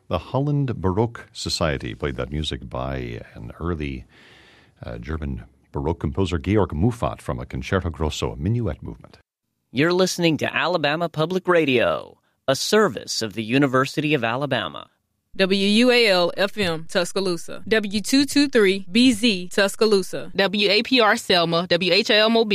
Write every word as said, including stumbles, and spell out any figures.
The Holland Baroque Society played that music by an early uh, German Baroque composer, Georg Muffat, from a Concerto Grosso, a minuet movement. You're listening to Alabama Public Radio, a service of the University of Alabama. W U A L F M, Tuscaloosa. W two twenty-three B Z, Tuscaloosa. W A P R Selma. W H A L Mobile.